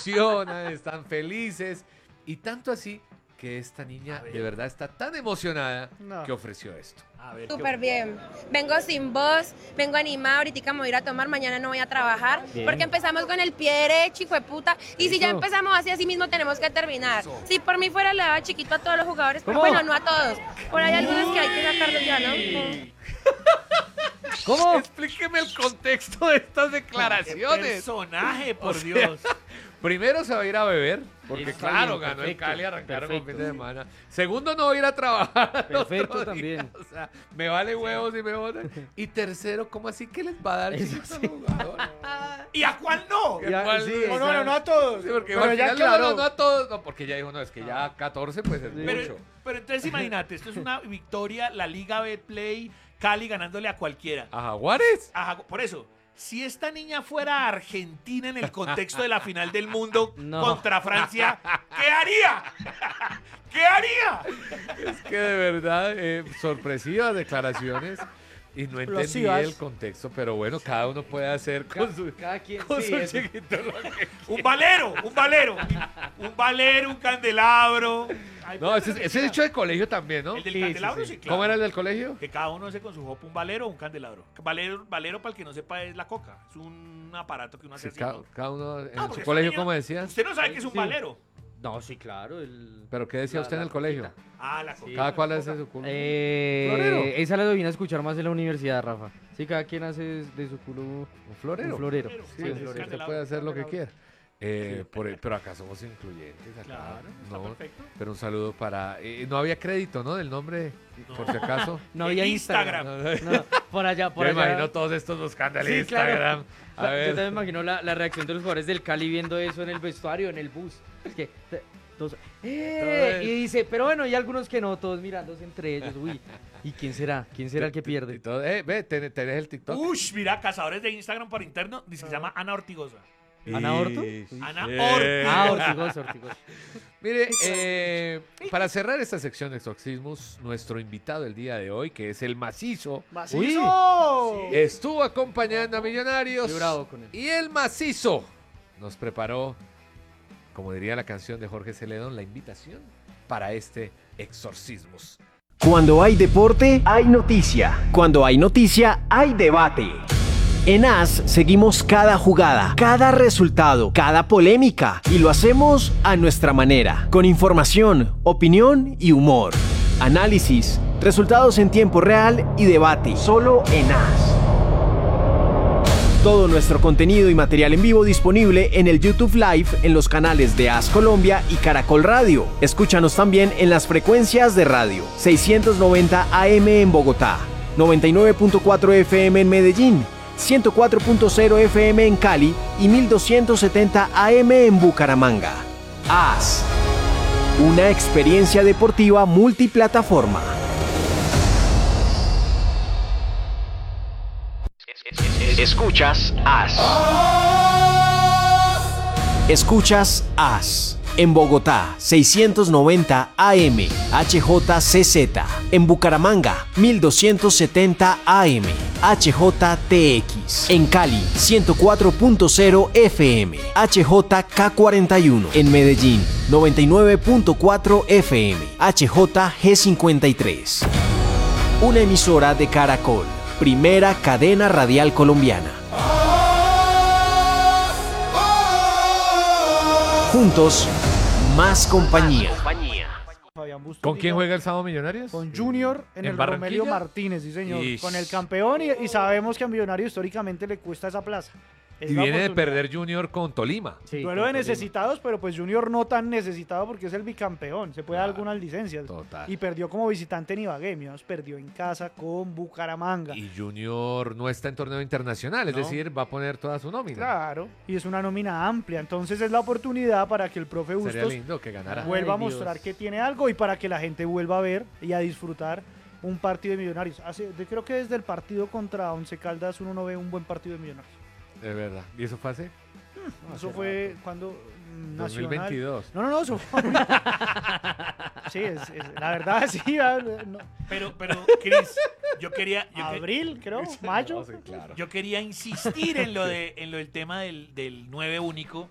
emocionan, están felices. Y tanto así que esta niña de verdad está tan emocionada que ofreció esto. Súper bien. Vengo sin voz, vengo animada, ahorita me voy a ir a tomar, mañana no voy a trabajar, porque empezamos con el pie derecho, hijo de puta, y si ya empezamos así mismo tenemos que terminar. Si por mí fuera le daba chiquito a todos los jugadores, pero bueno, no a todos. Por ahí algunos que hay que sacarlos ya, ¿no? ¿Cómo? Explíqueme el contexto de estas declaraciones. ¿Qué personaje, por Dios? Primero se va a ir a beber, porque claro, ganó el Cali, arrancaron con fin de semana. Segundo, no va a ir a trabajar. Perfecto también. O sea, me vale huevos y me botan. Y tercero, ¿cómo así que les va a dar chiquitos a los jugadores? ¿Y a cuál no? No a todos. Sí, porque pero ya claro. no a todos. No, porque ya dijo, no, es que ya 14 pues es mucho. Pero entonces imagínate, esto es una victoria, la Liga Betplay, Cali ganándole a cualquiera. ¿A Jaguares? Por eso, si esta niña fuera Argentina en el contexto de la final del mundo contra Francia, ¿qué haría? ¿Qué haría? Es que de verdad, sorpresivas declaraciones y no entendí el contexto, pero bueno, cada uno puede hacer con su chiquito lo que un valero, un candelabro. No, ese es hecho de colegio también, ¿no? El del candelabro, sí, claro. ¿Cómo era el del colegio? Que cada uno hace con su jopo un valero o un candelabro. Valero, para el que no sepa, es la coca. Es un aparato que uno hace así. Cada uno en su colegio, ¿cómo decía? Usted no sabe qué es un valero. No, sí, claro. ¿Pero qué decía usted en el colegio? La coca. ¿Cada cual hace su culo? ¿Florero? Esa la vine a escuchar más en la universidad, Rafa. Sí, cada quien hace de su culo un florero. Un florero. Sí, usted puede hacer lo que quiera. Pero acá somos incluyentes. Acá, claro, está perfecto. Pero un saludo para... no había crédito, ¿no? Del nombre, por si acaso. No había Instagram. No, por allá. Yo imagino todos estos buscando el Instagram. Claro. A ver. Yo también imagino la reacción de los jugadores del Cali viendo eso en el vestuario, en el bus. Es que... y dice, pero bueno, hay algunos que no, todos mirándose entre ellos. Uy, ¿y quién será? ¿Quién será el que pierde? Ve, tenés el TikTok. Mira, cazadores de Instagram por interno, dice que se llama Ana Ortigosa. ¿Ana Orto? Ana Ortigosa. Ortigosa. Mire, para cerrar esta sección de exorcismos, nuestro invitado el día de hoy, que es el Macizo. Estuvo acompañando a Millonarios. Qué bravo con él. Y el Macizo nos preparó, como diría la canción de Jorge Celedón, la invitación para este exorcismos. Cuando hay deporte, hay noticia. Cuando hay noticia, hay debate. En AS seguimos cada jugada, cada resultado, cada polémica y lo hacemos a nuestra manera, con información, opinión y humor. Análisis, resultados en tiempo real y debate, solo en AS. Todo nuestro contenido y material en vivo disponible en el YouTube Live en los canales de AS Colombia y Caracol Radio. Escúchanos también en las frecuencias de radio 690 AM en Bogotá, 99.4 FM en Medellín, 104.0 FM en Cali y 1270 AM en Bucaramanga. AS, una experiencia deportiva multiplataforma. Escuchas AS. Escuchas AS. En Bogotá, 690 AM, HJCZ. En Bucaramanga, 1270 AM, HJTX. En Cali, 104.0 FM, HJK41. En Medellín, 99.4 FM, HJG53. Una emisora de Caracol, primera cadena radial colombiana. Juntos, más compañía. ¿Con quién juega el sábado Millonarios? Con Junior en el Romelio Martínez, sí señor. Con el campeón y sabemos que a Millonarios históricamente le cuesta esa plaza. Y viene de perder Junior con Tolima. Sí, duelo de necesitados, pero pues Junior no tan necesitado porque es el bicampeón. Se puede dar algunas licencias. Total. Y perdió como visitante en Ibagué. Millonarios perdió en casa con Bucaramanga. Y Junior no está en torneo internacional, es decir, va a poner toda su nómina. Claro, y es una nómina amplia. Entonces es la oportunidad para que el profe Bustos lindo que ganara. Vuelva a mostrar que tiene algo y para que la gente vuelva a ver y a disfrutar un partido de Millonarios. Creo que desde el partido contra Once Caldas uno no ve un buen partido de Millonarios. De verdad. ¿Y eso fue hace? Eso fue cuando... 2022. No, eso fue... Sí, la verdad, sí. No. Pero, Cris, yo quería... Abril, creo, mayo. No, sí, claro. Yo quería insistir en lo del tema del 9 único,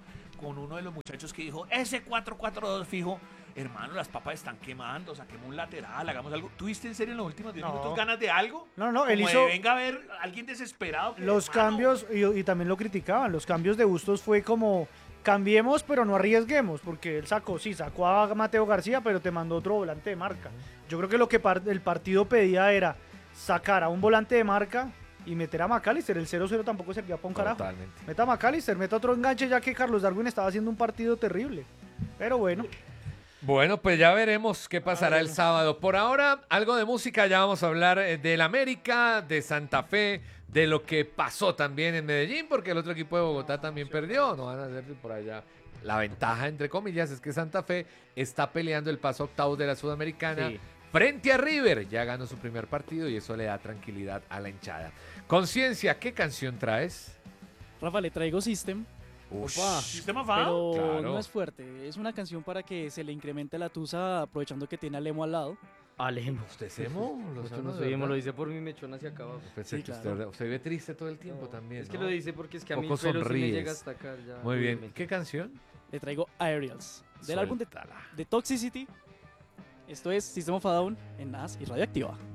con uno de los muchachos que dijo, ese 4-4-2 fijo, hermano, las papas están quemando, saquemos un lateral, hagamos algo. ¿Tuviste en serio en los últimos 10 minutos ganas de algo? No, él Como hizo... venga a ver a alguien desesperado. Los cambios, y también lo criticaban, los cambios de Bustos fue como, cambiemos pero no arriesguemos, porque él sacó a Mateo García, pero te mandó otro volante de marca. Yo creo que lo que el partido pedía era sacar a un volante de marca y meter a McAllister. El 0-0 tampoco servía para un carajo. Totalmente. Meta a McAllister, meta otro enganche, ya que Carlos Darwin estaba haciendo un partido terrible. Pero bueno. Bueno, pues ya veremos qué pasará el sábado. Por ahora, algo de música, ya vamos a hablar del América, de Santa Fe, de lo que pasó también en Medellín, porque el otro equipo de Bogotá también perdió. No van a hacer por allá. La ventaja, entre comillas, es que Santa Fe está peleando el paso octavo de la Sudamericana frente a River. Ya ganó su primer partido y eso le da tranquilidad a la hinchada. Conciencia, ¿qué canción traes? Rafa, le traigo System. ¿Sistema FAO? Pero Claro. no es fuerte. Es una canción para que se le incremente la tusa aprovechando que tiene a Lemo al lado. Alemo. ¿Usted es emo? Yo no soy emo, lo dice por mi mechón hacia acá abajo. Pensé Sí, que claro. usted ve triste todo el tiempo también, Es que ¿no? lo dice porque es que a mí el Poco pelo sí me sonríes. llega hasta acá. Ya, Muy bien. obviamente. ¿Qué canción? Le traigo Aerials. Del álbum Suéltala. de Toxicity. Esto es System of a Down en NAS y Radioactiva.